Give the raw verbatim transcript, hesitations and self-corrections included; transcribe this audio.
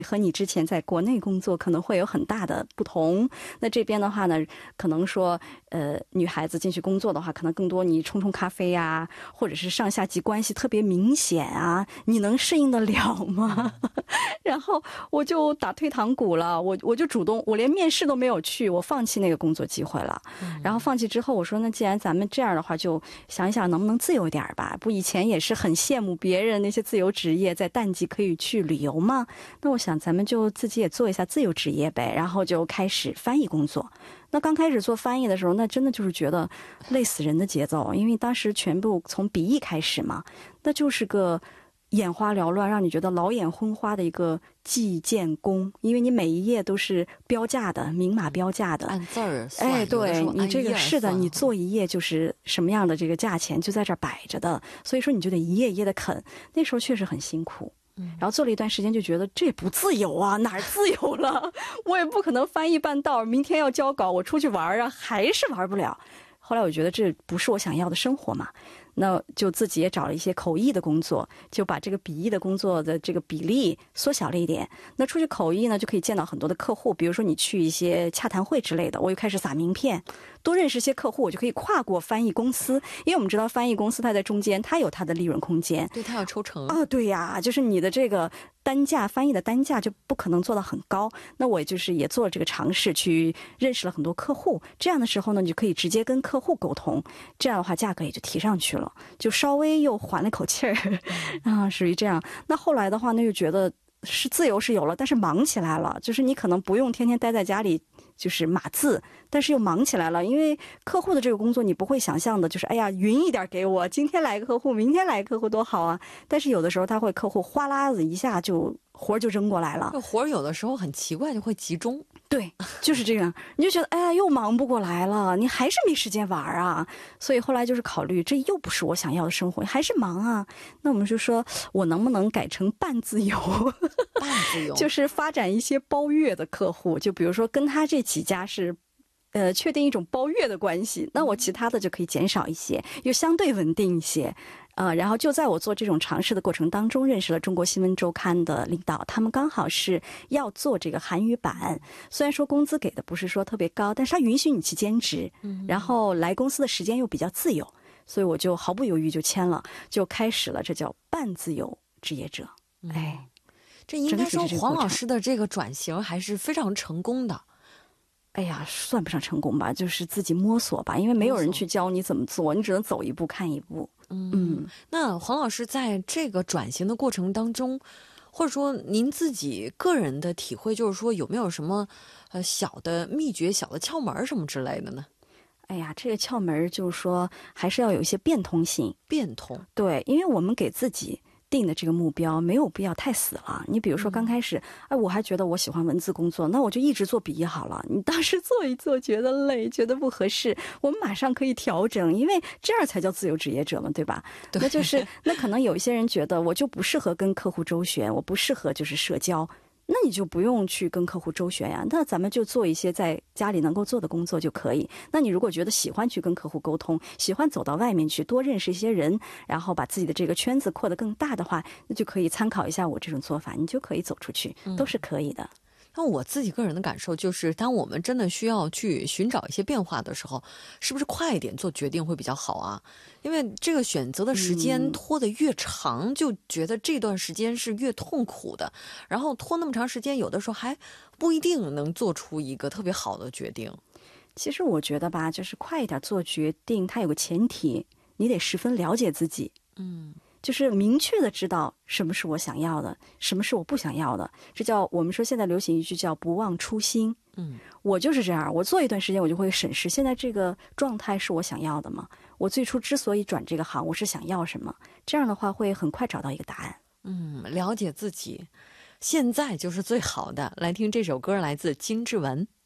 和你之前在国内工作可能会有很大的不同。那这边的话呢，可能说呃，女孩子进去工作的话，可能更多你冲冲咖啡啊，或者是上下级关系特别明显啊，你能适应得了吗？然后我就打退堂鼓了，我我就主动，我连面试都没有去，我放弃那个工作机会了。然后放弃之后，我说那既然咱们这样的话，就想一想能不能自由一点吧。不，以前也是很羡慕别人那些自由职业，在淡季可以去旅游嘛。那我想咱们就自己也做一下自由职业呗，然后就开始翻译工作。那刚开始做翻译的时候，那真的就是觉得累死人的节奏，因为当时全部从笔译开始嘛，那就是个眼花缭乱，让你觉得老眼昏花的一个计件工，因为你每一页都是标价的，明码标价的， 按字儿算。 哎，对，你这个是的，你做做一页就是什么样的这个价钱就在这儿摆着的，所以说你就得一页一页的啃，那时候确实很辛苦。然后做了一段时间就觉得这也不自由啊，哪儿自由了？我也不可能翻译半道，明天要交稿，我出去玩啊，还是玩不了。后来我觉得这不是我想要的生活嘛，那就自己也找了一些口译的工作，就把这个笔译的工作的这个比例缩小了一点。那出去口译呢，就可以见到很多的客户，比如说你去一些洽谈会之类的，我又开始撒名片，多认识一些客户，我就可以跨过翻译公司，因为我们知道翻译公司它在中间，它有它的利润空间， 对，它要抽成啊，对呀，就是你的这个单价翻译的单价就不可能做到很高。那我就是也做了这个尝试，去认识了很多客户。这样的时候呢，你就可以直接跟客户沟通，这样的话价格也就提上去了，就稍微又缓了口气儿啊，属于这样。那后来的话呢，又觉得是自由是有了，但是忙起来了，就是你可能不用天天待在家里就是码字，但是又忙起来了，因为客户的这个工作你不会想象的就是哎呀匀一点给我，今天来个客户明天来个客户多好啊，但是有的时候他会客户哗啦子一下就活就扔过来了， 活有的时候很奇怪就会集中， 对，就是这样，你就觉得哎呀又忙不过来了，你还是没时间玩啊，所以后来就是考虑这又不是我想要的生活，还是忙啊，那我们就说我能不能改成半自由半自由就是发展一些包月的客户，就比如说跟他这几家是呃确定一种包月的关系，那我其他的就可以减少一些，又相对稳定一些。呃，然后就在我做这种尝试的过程当中，认识了中国新闻周刊的领导，他们刚好是要做这个韩语版，虽然说工资给的不是说特别高，但是他允许你去兼职，然后来公司的时间又比较自由，所以我就毫不犹豫就签了，就开始了这叫半自由职业者。哎， 这应该说黄老师的这个转型还是非常成功的。 哎呀，算不上成功吧，就是自己摸索吧，因为没有人去教你怎么做，你只能走一步看一步。 嗯，那黄老师在这个转型的过程当中，或者说您自己个人的体会，就是说有没有什么呃小的秘诀、小的窍门什么之类的呢？ 哎呀，这个窍门就是说还是要有一些变通性。 变通， 对，因为我们给自己定的这个目标没有必要太死了。你比如说刚开始，哎，我还觉得我喜欢文字工作，那我就一直做笔译好了。你当时做一做觉得累，觉得不合适，我们马上可以调整，因为这样才叫自由职业者嘛，对吧？ 对， 那就是那可能有一些人觉得我就不适合跟客户周旋，我不适合就是社交。那你就不用去跟客户周旋呀，那咱们就做一些在家里能够做的工作就可以。那你如果觉得喜欢去跟客户沟通，喜欢走到外面去多认识一些人，然后把自己的这个圈子扩得更大的话，那就可以参考一下我这种做法，你就可以走出去，都是可以的。嗯， 那我自己个人的感受就是，当我们真的需要去寻找一些变化的时候，是不是快一点做决定会比较好啊？因为这个选择的时间拖得越长，嗯、就觉得这段时间是越痛苦的。然后拖那么长时间，有的时候还不一定能做出一个特别好的决定。 其实我觉得吧，就是快一点做决定，它有个前提，你得十分了解自己。嗯。就是明确的知道什么是我想要的，什么是我不想要的，这叫我们说现在流行一句叫不忘初心。嗯，我就是这样，我做一段时间我就会审视现在这个状态是我想要的吗？我最初之所以转这个行，我是想要什么？这样的话会很快找到一个答案。 嗯，了解自己，现在就是最好的。来听这首歌，来自金志文。